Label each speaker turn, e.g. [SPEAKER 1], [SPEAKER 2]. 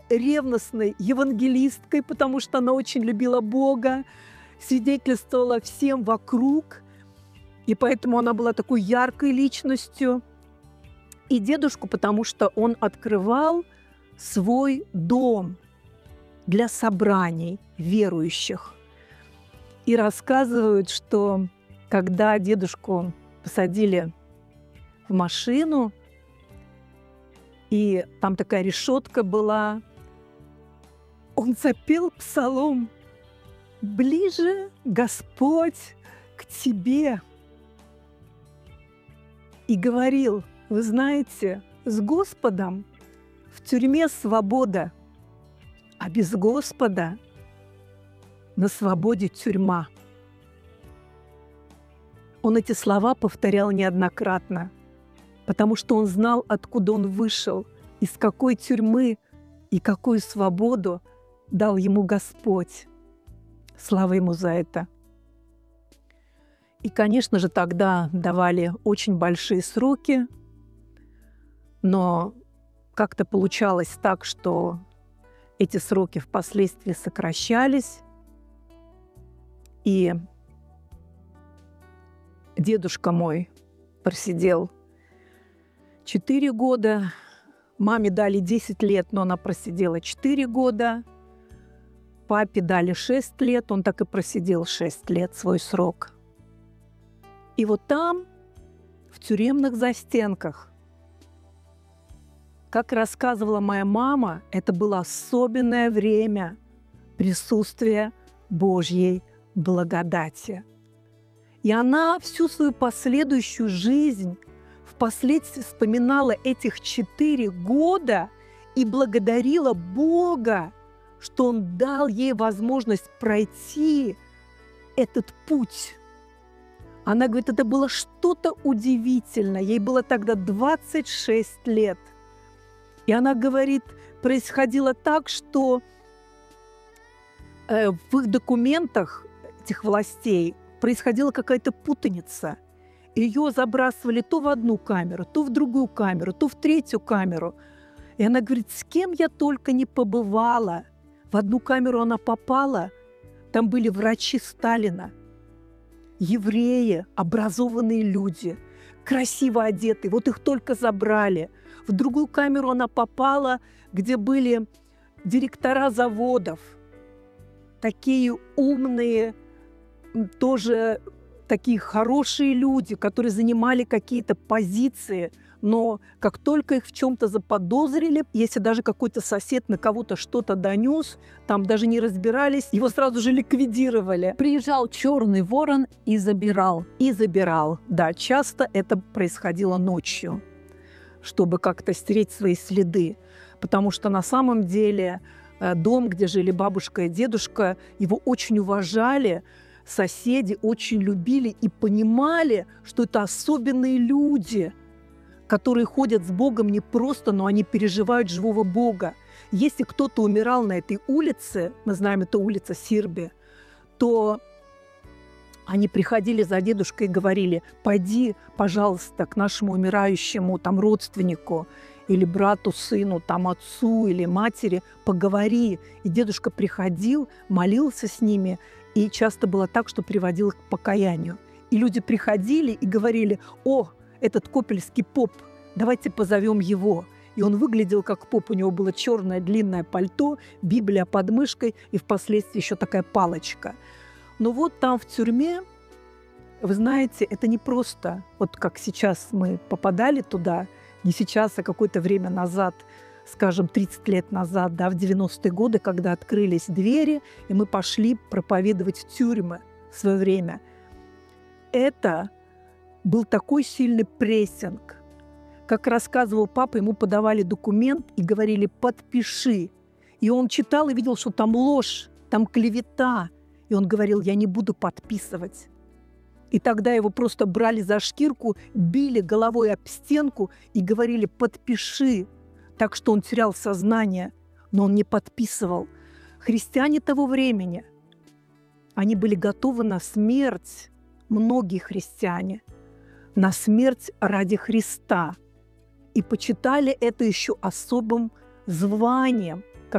[SPEAKER 1] ревностной евангелисткой, потому что она очень любила Бога, свидетельствовала всем вокруг, и поэтому она была такой яркой личностью. И дедушку, потому что он открывал свой дом для собраний верующих. И рассказывают, что когда дедушку посадили в машину, и там такая решетка была, он запел псалом: «Ближе, Господь, к Тебе». И говорил: вы знаете, с Господом в тюрьме свобода, а без Господа на свободе тюрьма. Он эти слова повторял неоднократно, потому что он знал, откуда он вышел, из какой тюрьмы и какую свободу дал ему Господь. Слава ему за это. И, конечно же, тогда давали очень большие сроки, но как-то получалось так, что эти сроки впоследствии сокращались, и дедушка мой просидел 4 года, маме дали 10 лет, но она просидела 4 года, папе дали 6 лет, он так и просидел 6 лет свой срок. И вот там, в тюремных застенках, как рассказывала моя мама, это было особенное время присутствия Божьей благодати. И она всю свою последующую жизнь впоследствии вспоминала этих 4 года и благодарила Бога, что Он дал ей возможность пройти этот путь. Она говорит, это было что-то удивительное. Ей было тогда 26 лет. И она говорит, происходило так, что в их документах этих властей происходила какая-то путаница. Ее забрасывали то в одну камеру, то в другую камеру, то в третью камеру. И она говорит, с кем я только не побывала. В одну камеру она попала, там были врачи Сталина, евреи, образованные люди, красиво одетые, вот их только забрали. В другую камеру она попала, где были директора заводов, такие умные, тоже такие хорошие люди, которые занимали какие-то позиции, но как только их в чем-то заподозрили, если даже какой-то сосед на кого-то что-то донес, там даже не разбирались, его сразу же ликвидировали.
[SPEAKER 2] Приезжал черный ворон и забирал.
[SPEAKER 1] И забирал, да, часто это происходило ночью, чтобы как-то стереть свои следы, потому что на самом деле дом, где жили бабушка и дедушка, его очень уважали, соседи очень любили и понимали, что это особенные люди, которые ходят с Богом не просто, но они переживают живого Бога. Если кто-то умирал на этой улице, мы знаем, это улица Сирби, то они приходили за дедушкой и говорили, пойди, пожалуйста, к нашему умирающему там родственнику или брату, сыну, там отцу или матери, поговори. И дедушка приходил, молился с ними, и часто было так, что приводил их к покаянию. И люди приходили и говорили, о, этот копельский поп, давайте позовем его. И он выглядел как поп, у него было черное длинное пальто, Библия под мышкой и впоследствии еще такая палочка. Но вот там в тюрьме, вы знаете, это не просто, вот как сейчас мы попадали туда, не сейчас, а какое-то время назад, скажем, 30 лет назад, да, в 90-е годы, когда открылись двери, и мы пошли проповедовать в тюрьмы в свое время. Это был такой сильный прессинг. Как рассказывал папа, ему подавали документ и говорили «подпиши». И он читал и видел, что там ложь, там клевета. И он говорил «я не буду подписывать». И тогда его просто брали за шкирку, били головой об стенку и говорили «подпиши». Так что он терял сознание, но он не подписывал. Христиане того времени, они были готовы на смерть, многие христиане, на смерть ради Христа. И почитали это еще особым званием.